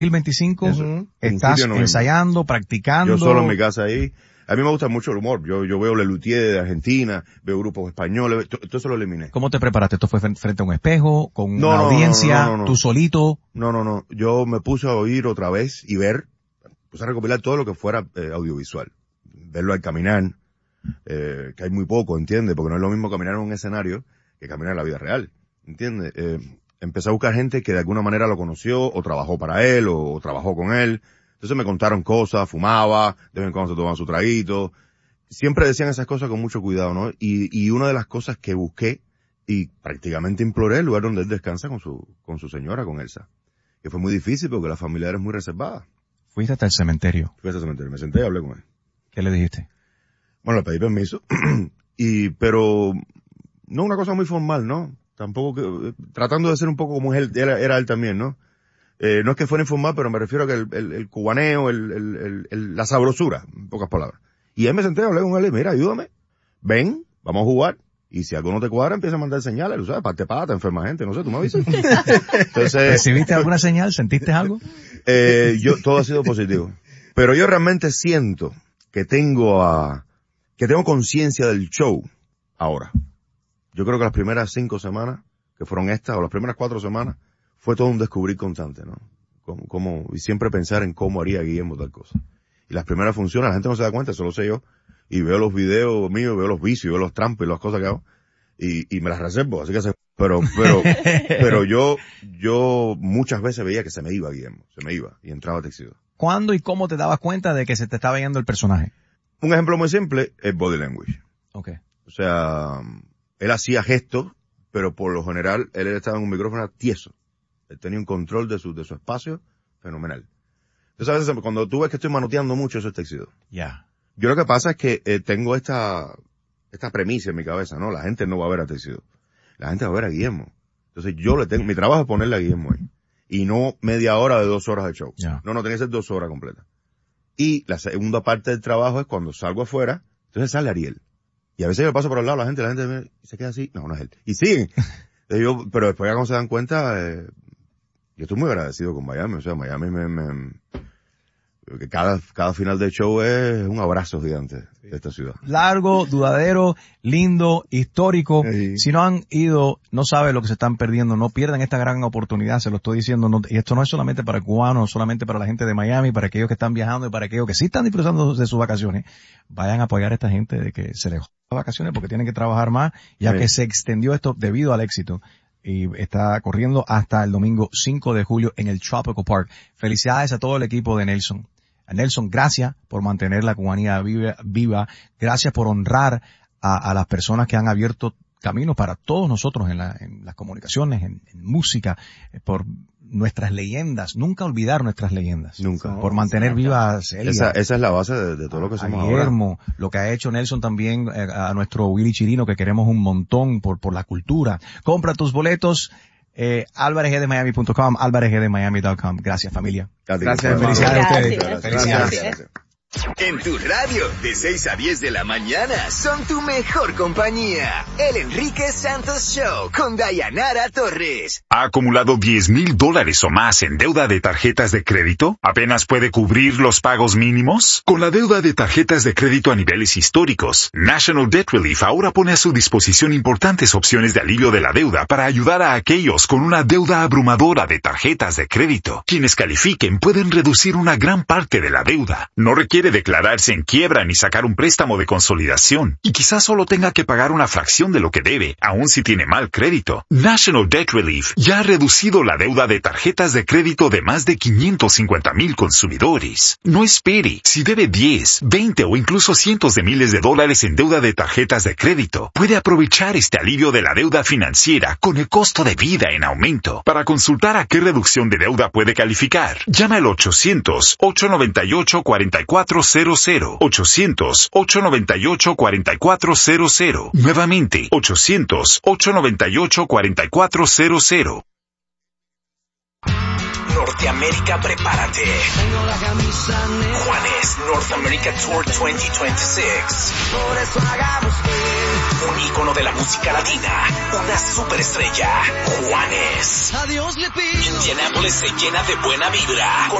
2025, estás noviembre. ensayando, practicando. Yo solo en mi casa ahí. A mí me gusta mucho el humor. Yo veo Lelutier de Argentina, veo grupos españoles, todo eso lo eliminé. ¿Cómo te preparaste? ¿Esto fue frente a un espejo, con No, una no, audiencia, no. tú solito? No. Yo me puse a oír otra vez y ver, puse a recopilar todo lo que fuera audiovisual. Verlo al caminar, que hay muy poco, ¿entiendes? Porque no es lo mismo caminar en un escenario que caminar en la vida real, ¿entiendes? Empecé a buscar gente que de alguna manera lo conoció, o trabajó para él, o trabajó con él. Entonces me contaron cosas, fumaba, de vez en cuando se tomaban su traguito. Siempre decían esas cosas con mucho cuidado, ¿no? Y una de las cosas que busqué, y prácticamente imploré, el lugar donde él descansa con su señora, con Elsa. Que fue muy difícil porque la familia es muy reservada. Fuiste hasta el cementerio. Fui hasta el cementerio, me senté y hablé con él. ¿Qué le dijiste? Bueno, le pedí permiso, pero no una cosa muy formal, ¿no? Tampoco que, tratando de ser un poco como él, era él también, ¿no? No es que fuera informal, pero me refiero a que el cubaneo, la sabrosura, en pocas palabras. Y él me senté, hablé con él y mira, ayúdame, ven, vamos a jugar. Y si algo no te cuadra, empieza a mandar señales, tú sabes, parte pata, enferma gente, no sé, tú me avisas. Entonces, ¿recibiste alguna señal? ¿Sentiste algo? Todo ha sido positivo. Pero yo realmente siento que tengo conciencia del show ahora. Yo creo que las primeras 5 semanas, que fueron estas, o las primeras 4 semanas, fue todo un descubrir constante, ¿no? Y siempre pensar en cómo haría Guillermo tal cosa. Y las primeras funciones, la gente no se da cuenta, eso lo sé yo. Y veo los videos míos, veo los vicios, veo los trampos y las cosas que hago. Y me las reservo, así que pero yo muchas veces veía que se me iba Guillermo, se me iba, y entraba Tuxedo. ¿Cuándo y cómo te dabas cuenta de que se te estaba yendo el personaje? Un ejemplo muy simple es body language. Okay. O sea, él hacía gestos, pero por lo general, él estaba en un micrófono tieso. Él tenía un control de su espacio fenomenal. Entonces a veces cuando tú ves que estoy manoteando mucho, eso es Tuxedo. Ya. Yo lo que pasa es que tengo esta premisa en mi cabeza, ¿no? La gente no va a ver a Tuxedo. La gente va a ver a Guillermo. Entonces mi trabajo es ponerle a Guillermo ahí. Y no media hora de 2 horas de show. Yeah. No, tiene que ser 2 horas completas. Y la segunda parte del trabajo es cuando salgo afuera, entonces sale Ariel. Y a veces yo paso por al lado, la gente se queda así, no es él. Y siguen. Pero después ya cuando se dan cuenta, yo estoy muy agradecido con Miami. O sea, Miami que cada final de show es un abrazo gigante de esta ciudad. Largo, dudadero, lindo, histórico. Sí. Si no han ido, no saben lo que se están perdiendo. No pierdan esta gran oportunidad, se lo estoy diciendo. Y esto no es solamente para cubanos, no solamente para la gente de Miami, para aquellos que están viajando y para aquellos que sí están disfrutando de sus vacaciones. Vayan a apoyar a esta gente de que se les jodan las vacaciones porque tienen que trabajar más, ya que se extendió esto debido al éxito. Y está corriendo hasta el domingo 5 de julio en el Tropical Park. Felicidades a todo el equipo de Nelson. A Nelson, gracias por mantener la cubanía viva. Gracias por honrar a las personas que han abierto caminos para todos nosotros en las comunicaciones, en música, por nuestras leyendas. Nunca olvidar nuestras leyendas. Nunca. Por mantener viva Celia. Esa es la base de todo lo que somos Guillermo, ahora. lo que ha hecho Nelson también, a nuestro Willy Chirino, que queremos un montón por la cultura. Compra tus boletos, alvarezgdemiami.com, alvarezgdemiami.com. Gracias, familia. Gracias. Felicidades a ustedes. Gracias. Felicidades. En tu radio, de 6 a 10 de la mañana, son tu mejor compañía. El Enrique Santos Show, con Dayanara Torres. ¿Ha acumulado $10,000 o más en deuda de tarjetas de crédito? ¿Apenas puede cubrir los pagos mínimos? Con la deuda de tarjetas de crédito a niveles históricos, National Debt Relief ahora pone a su disposición importantes opciones de alivio de la deuda para ayudar a aquellos con una deuda abrumadora de tarjetas de crédito. Quienes califiquen pueden reducir una gran parte de la deuda. No requiere declararse en quiebra ni sacar un préstamo de consolidación, y quizás solo tenga que pagar una fracción de lo que debe, aun si tiene mal crédito. National Debt Relief ya ha reducido la deuda de tarjetas de crédito de más de 550,000 consumidores. No espere. Si debe 10, 20 o incluso cientos de miles de dólares en deuda de tarjetas de crédito, puede aprovechar este alivio de la deuda financiera con el costo de vida en aumento. Para consultar a qué reducción de deuda puede calificar, llama al 800-898-4400. 800-898-4400. Nuevamente, 800-898-4400. Norteamérica, prepárate. Tengo la camisa negra. Juanes North America Tour 2026. Por eso hagamos un ícono de la música latina, una superestrella, Juanes. a Dios le pido. Indianápolis se llena de buena vibra con